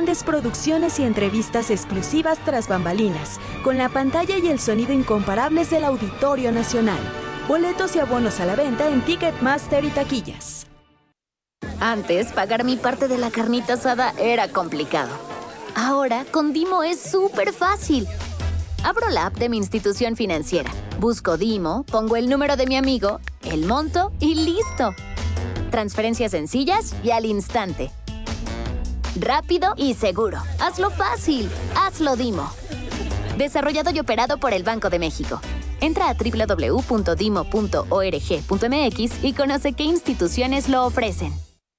grandes producciones y entrevistas exclusivas tras bambalinas, con la pantalla y el sonido incomparables del Auditorio Nacional. Boletos y abonos a la venta en Ticketmaster y taquillas. Antes, pagar mi parte de la carnita asada era complicado. Ahora, con Dimo es súper fácil. Abro la app de mi institución financiera, busco Dimo, pongo el número de mi amigo, el monto y ¡listo! Transferencias sencillas y al instante. Rápido y seguro. Hazlo fácil. Hazlo Dimo. Desarrollado y operado por el Banco de México. Entra a www.dimo.org.mx y conoce qué instituciones lo ofrecen.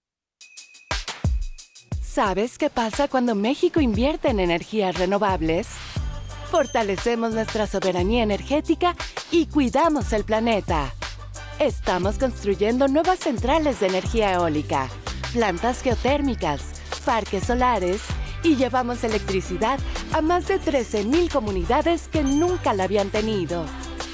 ¿Sabes qué pasa cuando México invierte en energías renovables? Fortalecemos nuestra soberanía energética y cuidamos el planeta. Estamos construyendo nuevas centrales de energía eólica, plantas geotérmicas, parques solares y llevamos electricidad a más de 13,000 comunidades que nunca la habían tenido.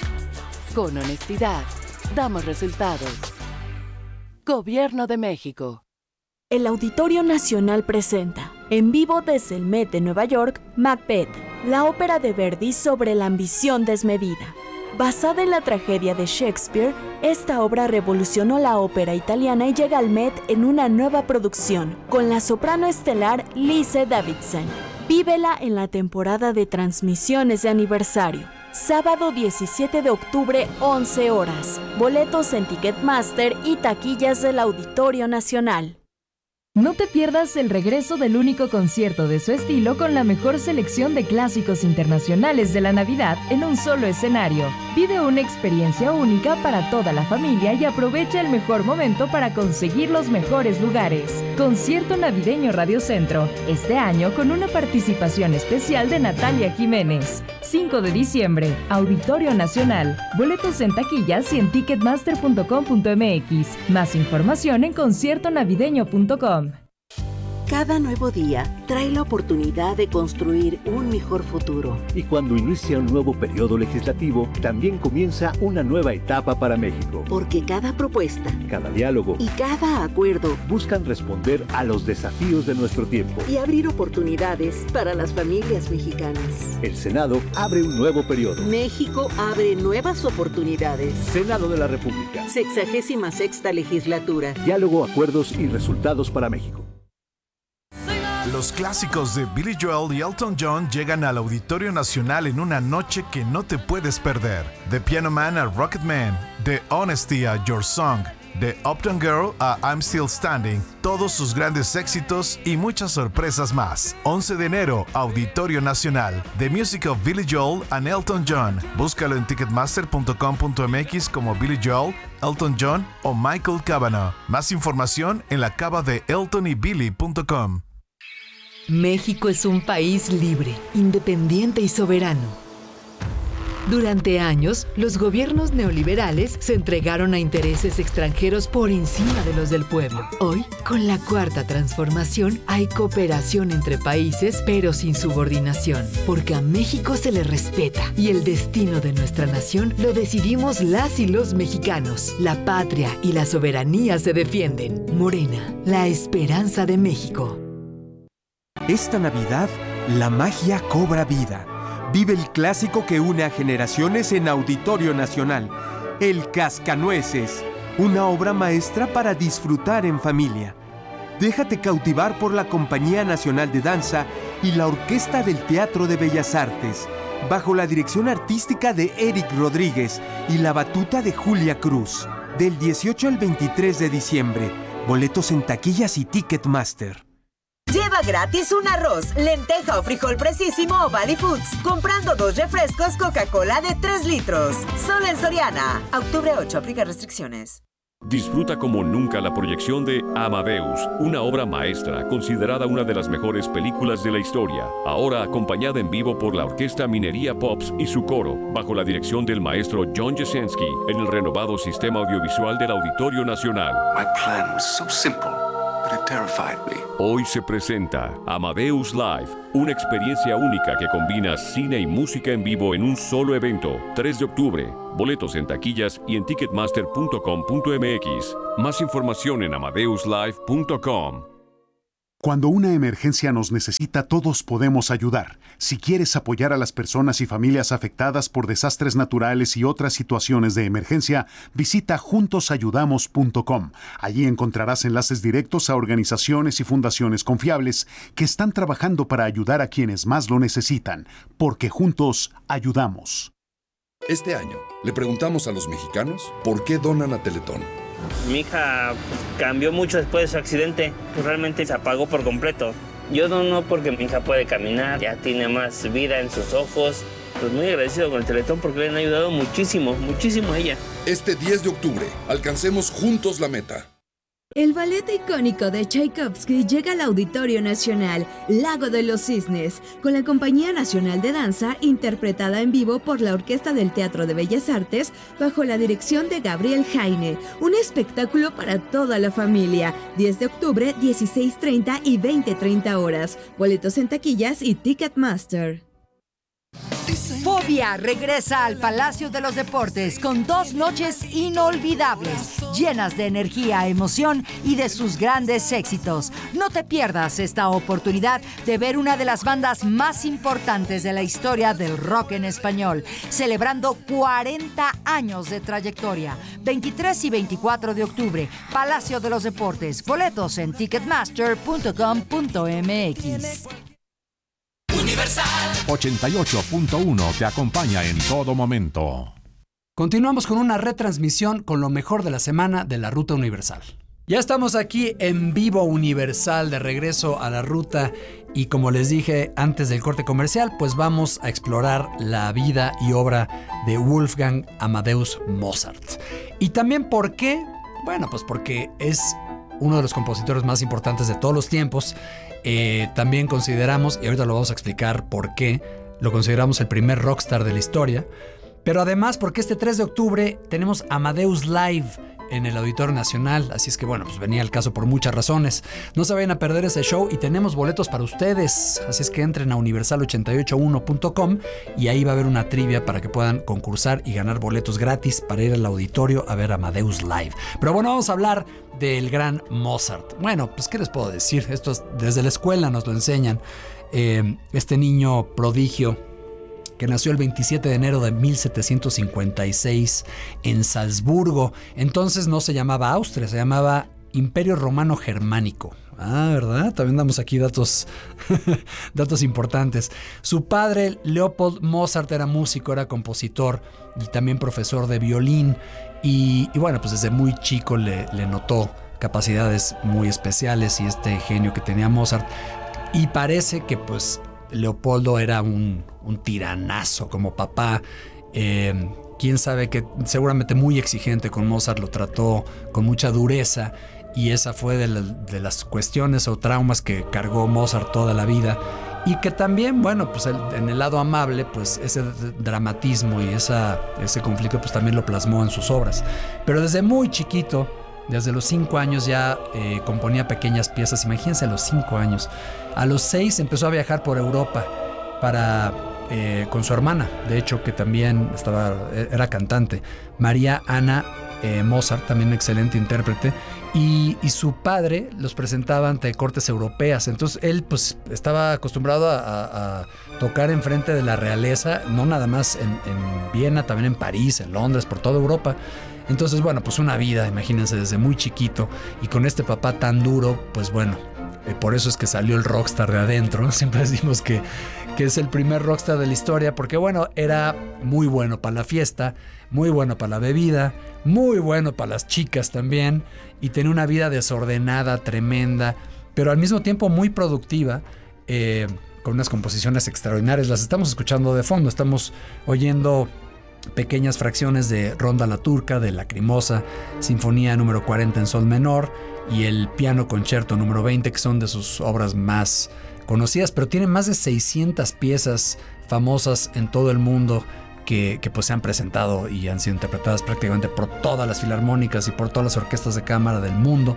Con honestidad, damos resultados. Gobierno de México. El Auditorio Nacional presenta, en vivo desde el Met de Nueva York, Macbeth, la ópera de Verdi sobre la ambición desmedida. Basada en la tragedia de Shakespeare, esta obra revolucionó la ópera italiana y llega al Met en una nueva producción, con la soprano estelar Lise Davidsen. Vívela en la temporada de transmisiones de aniversario. Sábado 17 de octubre, 11 horas. Boletos en Ticketmaster y taquillas del Auditorio Nacional. No te pierdas el regreso del único concierto de su estilo con la mejor selección de clásicos internacionales de la Navidad en un solo escenario. Vive una experiencia única para toda la familia y aprovecha el mejor momento para conseguir los mejores lugares. Concierto Navideño Radio Centro, este año con una participación especial de Natalia Jiménez. 5 de diciembre, Auditorio Nacional. Boletos en taquillas y en ticketmaster.com.mx. Más información en conciertonavideño.com. Cada nuevo día trae la oportunidad de construir un mejor futuro. Y cuando inicia un nuevo periodo legislativo, también comienza una nueva etapa para México. Porque cada propuesta, cada diálogo y cada acuerdo buscan responder a los desafíos de nuestro tiempo y abrir oportunidades para las familias mexicanas. El Senado abre un nuevo periodo. México abre nuevas oportunidades. Senado de la República. 66ª legislatura. Diálogo, acuerdos y resultados para México. Los clásicos de Billy Joel y Elton John llegan al Auditorio Nacional en una noche que no te puedes perder. De Piano Man a Rocket Man, de Honesty a Your Song, de Uptown Girl a I'm Still Standing, todos sus grandes éxitos y muchas sorpresas más. 11 de enero, Auditorio Nacional. The Music of Billy Joel and Elton John. Búscalo en ticketmaster.com.mx como Billy Joel, Elton John o Michael Cavanaugh. Más información en la cava de eltonybilly.com. México es un país libre, independiente y soberano. Durante años, los gobiernos neoliberales se entregaron a intereses extranjeros por encima de los del pueblo. Hoy, con la Cuarta Transformación, hay cooperación entre países, pero sin subordinación, porque a México se le respeta y el destino de nuestra nación lo decidimos las y los mexicanos. La patria y la soberanía se defienden. Morena, la esperanza de México. Esta Navidad, la magia cobra vida. Vive el clásico que une a generaciones en Auditorio Nacional, El Cascanueces, una obra maestra para disfrutar en familia. Déjate cautivar por la Compañía Nacional de Danza y la Orquesta del Teatro de Bellas Artes, bajo la dirección artística de Eric Rodríguez y la batuta de Julia Cruz. Del 18 al 23 de diciembre, boletos en taquillas y Ticketmaster. Lleva gratis un arroz, lenteja o frijol precisísimo o Valley Foods, comprando 2 refrescos Coca-Cola de 3 litros. Solo en Soriana. Octubre 8, aplica restricciones. Disfruta como nunca la proyección de Amadeus, una obra maestra considerada una de las mejores películas de la historia, ahora acompañada en vivo por la Orquesta Minería Pops y su coro, bajo la dirección del maestro John Jasinski, en el renovado Sistema Audiovisual del Auditorio Nacional. My plan was so simple, but it terrified me. Hoy se presenta Amadeus Live, una experiencia única que combina cine y música en vivo en un solo evento. 3 de octubre. Boletos en taquillas y en ticketmaster.com.mx. Más información en amadeuslive.com. Cuando una emergencia nos necesita, todos podemos ayudar. Si quieres apoyar a las personas y familias afectadas por desastres naturales y otras situaciones de emergencia, visita juntosayudamos.com. Allí encontrarás enlaces directos a organizaciones y fundaciones confiables que están trabajando para ayudar a quienes más lo necesitan, porque juntos ayudamos. Este año, le preguntamos a los mexicanos por qué donan a Teletón. Mi hija cambió mucho después de su accidente, pues realmente se apagó por completo. Yo dono porque mi hija puede caminar, ya tiene más vida en sus ojos. Pues muy agradecido con el Teletón porque le han ayudado muchísimo, muchísimo a ella. Este 10 de octubre, alcancemos juntos la meta. El ballet icónico de Tchaikovsky llega al Auditorio Nacional Lago de los Cisnes, con la Compañía Nacional de Danza interpretada en vivo por la Orquesta del Teatro de Bellas Artes bajo la dirección de Gabriel Jaine. Un espectáculo para toda la familia. 10 de octubre, 16:30 y 20:30 horas. Boletos en taquillas y Ticketmaster. Fobia regresa al Palacio de los Deportes con 2 noches inolvidables, llenas de energía, emoción y de sus grandes éxitos. No te pierdas esta oportunidad de ver una de las bandas más importantes de la historia del rock en español, celebrando 40 años de trayectoria. 23 y 24 de octubre, Palacio de los Deportes. Boletos en ticketmaster.com.mx. Universal 88.1 te acompaña en todo momento. Continuamos con una retransmisión con lo mejor de la semana de la Ruta Universal. Ya estamos aquí en vivo Universal, de regreso a la ruta, y como les dije antes del corte comercial, pues vamos a explorar la vida y obra de Wolfgang Amadeus Mozart. Y también ¿por qué? Bueno, pues porque es uno de los compositores más importantes de todos los tiempos. También consideramos, y ahorita lo vamos a explicar por qué, lo consideramos el primer rockstar de la historia, pero además porque este 3 de octubre tenemos Amadeus Live en el Auditorio Nacional, así es que bueno, pues venía al caso por muchas razones. No se vayan a perder ese show y tenemos boletos para ustedes, así es que entren a universal881.com y ahí va a haber una trivia para que puedan concursar y ganar boletos gratis para ir al auditorio a ver Amadeus Live. Pero bueno, vamos a hablar del gran Mozart. Bueno, pues ¿qué les puedo decir? Esto es, desde la escuela nos lo enseñan. Este niño prodigio que nació el 27 de enero de 1756 en Salzburgo. Entonces no se llamaba Austria, se llamaba Imperio Romano Germánico. Ah, ¿verdad? También damos aquí datos importantes. Su padre, Leopold Mozart, era músico, era compositor y también profesor de violín. Y bueno, pues desde muy chico le notó capacidades muy especiales y este genio que tenía Mozart. Y parece que pues Leopoldo era un tiranazo como papá. Quién sabe, que seguramente muy exigente con Mozart, lo trató con mucha dureza. Y esa fue de las cuestiones o traumas que cargó Mozart toda la vida. Y que también, bueno, pues en el lado amable, pues ese dramatismo y ese conflicto pues también lo plasmó en sus obras. Pero desde muy chiquito, desde los 5 años ya componía pequeñas piezas. Imagínense, a los 5 años. A los 6 empezó a viajar por Europa con su hermana, de hecho, que también era cantante, María Ana Mozart, también excelente intérprete. Y su padre los presentaba ante cortes europeas. Entonces él pues estaba acostumbrado a tocar enfrente de la realeza, no nada más en Viena, también en París, en Londres, por toda Europa. Entonces, bueno, pues una vida, imagínense, desde muy chiquito, y con este papá tan duro, pues bueno, por eso es que salió el rockstar de adentro. Siempre decimos que es el primer rockstar de la historia, porque bueno, era muy bueno para la fiesta, muy bueno para la bebida, muy bueno para las chicas también, y tenía una vida desordenada, tremenda, pero al mismo tiempo muy productiva, con unas composiciones extraordinarias. Las estamos escuchando de fondo, estamos oyendo pequeñas fracciones de Ronda la Turca, de Lacrimosa, Sinfonía número 40 en sol menor y el Piano Concerto número 20, que son de sus obras más conocidas, pero tiene más de 600 piezas famosas en todo el mundo que pues se han presentado y han sido interpretadas prácticamente por todas las filarmónicas y por todas las orquestas de cámara del mundo.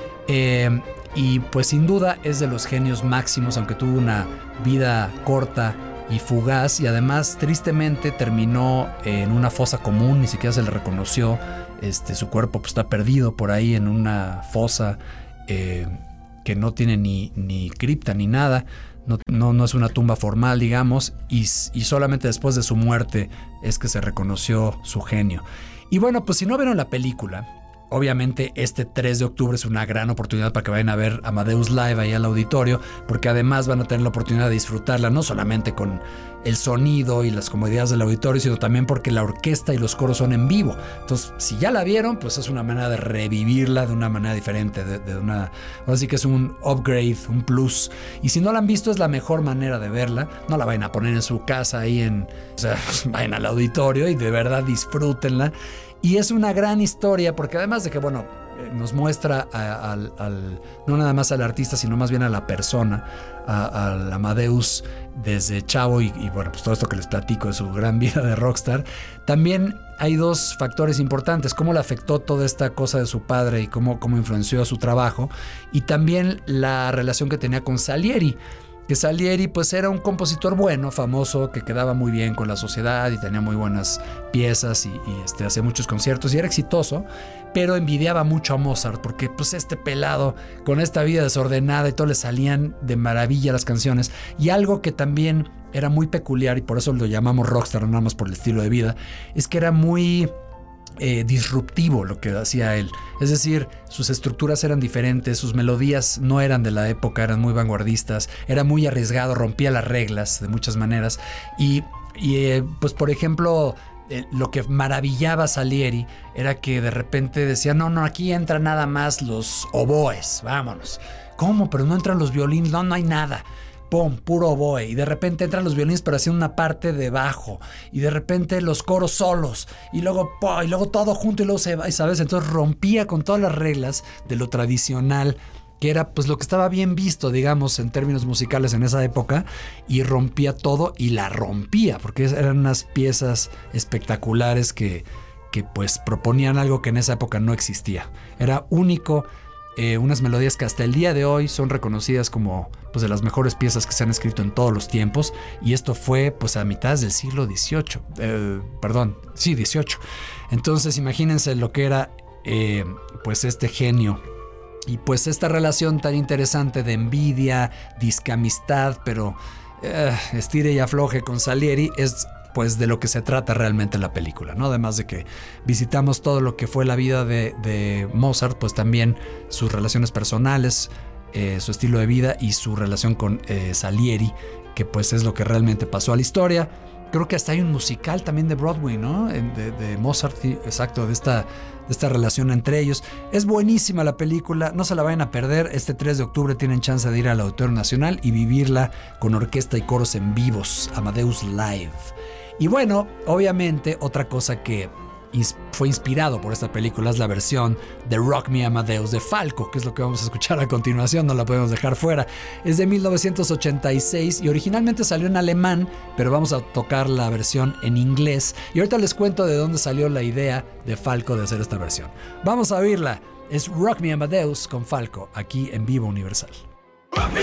Y pues sin duda es de los genios máximos, aunque tuvo una vida corta y fugaz, y además tristemente terminó en una fosa común, ni siquiera se le reconoció. Su cuerpo pues está perdido por ahí en una fosa que no tiene ni cripta ni nada. No es una tumba formal, digamos, y solamente después de su muerte es que se reconoció su genio. Y bueno, pues si no vieron la película, obviamente este 3 de octubre es una gran oportunidad para que vayan a ver Amadeus Live ahí al auditorio, porque además van a tener la oportunidad de disfrutarla no solamente con el sonido y las comodidades del auditorio, sino también porque la orquesta y los coros son en vivo. Entonces, si ya la vieron, pues es una manera de revivirla de una manera diferente, así que es un upgrade, un plus. Y si no la han visto, es la mejor manera de verla. No la vayan a poner en su casa ahí vayan al auditorio y de verdad disfrútenla. Y es una gran historia porque además de que, bueno, nos muestra no nada más al artista, sino más bien a la persona, al Amadeus desde chavo y bueno, pues todo esto que les platico de su gran vida de rockstar. También hay dos factores importantes: cómo le afectó toda esta cosa de su padre y cómo influenció a su trabajo, y también la relación que tenía con Salieri. Que Salieri pues era un compositor bueno, famoso, que quedaba muy bien con la sociedad y tenía muy buenas piezas y hacía muchos conciertos y era exitoso, pero envidiaba mucho a Mozart porque pues este pelado con esta vida desordenada y todo le salían de maravilla las canciones. Y algo que también era muy peculiar, y por eso lo llamamos rockstar, nada más por el estilo de vida, es que era muy disruptivo lo que hacía él. Es decir, sus estructuras eran diferentes, sus melodías no eran de la época, eran muy vanguardistas, era muy arriesgado, rompía las reglas de muchas maneras. Y pues por ejemplo, lo que maravillaba a Salieri era que de repente decía, no, aquí entran nada más los oboes, vámonos. ¿Cómo? Pero no entran los violines, no hay nada. ¡Pum! Puro oboe. Y de repente entran los violines pero haciendo una parte de bajo. Y de repente los coros solos. Y luego todo junto y luego se va, ¿sabes? Entonces rompía con todas las reglas de lo tradicional, que era pues lo que estaba bien visto, digamos, en términos musicales en esa época. Y rompía todo y la rompía, porque eran unas piezas espectaculares que pues proponían algo que en esa época no existía. Era único. Unas melodías que hasta el día de hoy son reconocidas como pues de las mejores piezas que se han escrito en todos los tiempos, y esto fue pues a mitad del siglo XVIII, XVIII. Entonces imagínense lo que era pues este genio y pues esta relación tan interesante de envidia, discamistad, pero estire y afloje con Salieri es pues de lo que se trata realmente la película, ¿no? Además de que visitamos todo lo que fue la vida de Mozart, pues también sus relaciones personales, su estilo de vida y su relación con Salieri, que pues es lo que realmente pasó a la historia. Creo que hasta hay un musical también de Broadway, ¿no? De Mozart, exacto, de esta relación entre ellos. Es buenísima la película, no se la vayan a perder. Este 3 de octubre tienen chance de ir al Auditorio Nacional y vivirla con orquesta y coros en vivos, Amadeus Live. Y bueno, obviamente otra cosa que fue inspirado por esta película es la versión de Rock Me Amadeus de Falco, que es lo que vamos a escuchar a continuación, no la podemos dejar fuera. Es de 1986 y originalmente salió en alemán, pero vamos a tocar la versión en inglés. Y ahorita les cuento de dónde salió la idea de Falco de hacer esta versión. Vamos a oírla. Es Rock Me Amadeus con Falco, aquí en Vivo Universal.